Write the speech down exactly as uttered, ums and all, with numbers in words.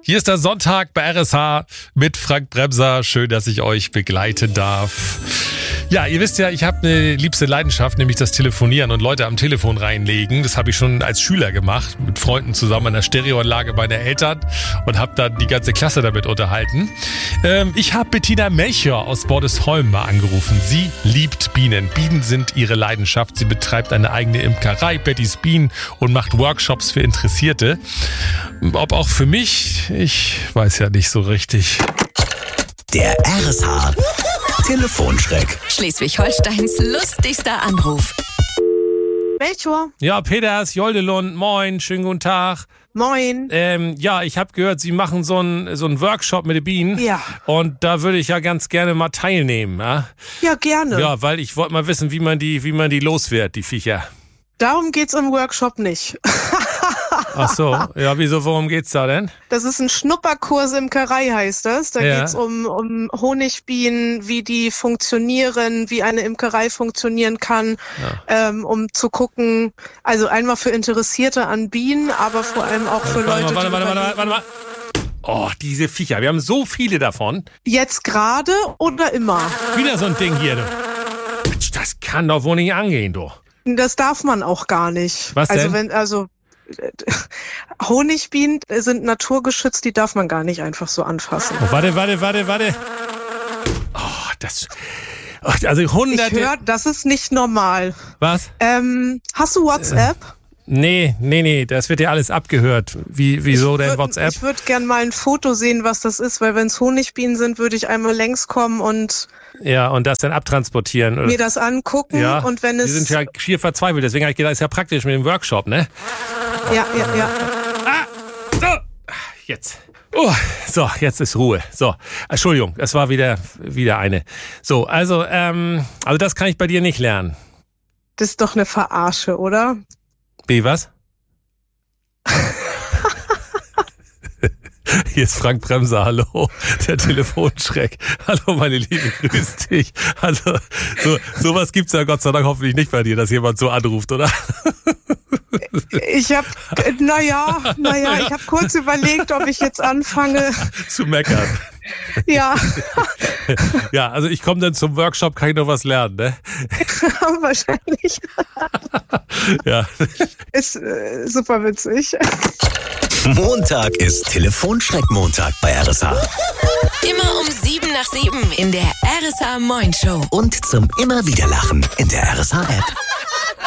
Hier ist der Sonntag bei R S H mit Frank Bremser. Schön, dass ich euch begleiten darf. Ja, ihr wisst ja, ich habe eine liebste Leidenschaft, nämlich das Telefonieren und Leute am Telefon reinlegen. Das habe ich schon als Schüler gemacht, mit Freunden zusammen in der Stereoanlage meiner Eltern und habe dann die ganze Klasse damit unterhalten. Ähm, ich habe Bettina Melchior aus Bordesholm mal angerufen. Sie liebt Bienen. Bienen sind ihre Leidenschaft. Sie betreibt eine eigene Imkerei, Bettys Bienen, und macht Workshops für Interessierte. Ob auch für mich, ich weiß ja nicht so richtig. Der R S H Telefonschreck. Schleswig-Holsteins lustigster Anruf. Melchior. Ja, Peters, Joldelund, moin, schönen guten Tag. Moin. Ähm, ja, ich habe gehört, Sie machen so einen so einen Workshop mit den Bienen. Ja. Und da würde ich ja ganz gerne mal teilnehmen. Ja, Ja, gerne. ja, weil ich wollte mal wissen, wie man die, wie man die los wird, die Viecher. Darum geht's im Workshop nicht. Ach so, ja, wieso, worum geht's da denn? Das ist ein Schnupperkurs Imkerei, heißt das. Da Ja. geht's um, um Honigbienen, wie die funktionieren, wie eine Imkerei funktionieren kann, ähm, um zu gucken, also einmal für Interessierte an Bienen, aber vor allem auch für Warte Leute, mal, warte, die warte, warte, warte, warte. Oh, diese Viecher, wir haben so viele davon. jetzt gerade oder immer. Wieder so ein Ding hier, du. Das kann doch wohl nicht angehen, du. Das darf man auch gar nicht. Was denn? Also wenn, also äh, Honigbienen sind naturgeschützt, die darf man gar nicht einfach so anfassen. Oh, warte, warte, warte, warte. Oh, das... Oh, also hunderte... Ich höre, das ist nicht normal. Was? Ähm, hast du WhatsApp? Nee, nee, nee, das wird ja alles abgehört. Wie, wieso denn würd, WhatsApp? Ich würde gern mal ein Foto sehen, was das ist, weil wenn es Honigbienen sind, würde ich einmal längs kommen und Ja, und das dann abtransportieren. Oder? mir das angucken. Ja, Und wenn die es sind ja schier verzweifelt, deswegen habe ich gedacht, ist ja praktisch mit dem Workshop, ne? ja, ja, ja. So, jetzt. Oh, so, jetzt ist Ruhe. So, Entschuldigung, es war wieder wieder eine. So, also, ähm, also das kann ich bei dir nicht lernen. Das ist doch eine Verarsche, oder? B, was? Hier ist Frank Bremser, hallo, der Telefonschreck. Hallo meine Liebe, grüß dich. Also, so, sowas gibt's ja Gott sei Dank hoffentlich nicht bei dir, dass jemand so anruft, oder? Ich habe, naja, naja, ich habe kurz überlegt, ob ich jetzt anfange. Zu meckern. Ja, Ja, also ich komme dann zum Workshop, kann ich noch was lernen, ne? wahrscheinlich. Ja. Ist äh, super witzig. Montag ist Telefonschreck-Montag bei R S H. Immer um sieben nach sieben in der R S H Moin Show. Und zum immer wieder Lachen in der R S H App.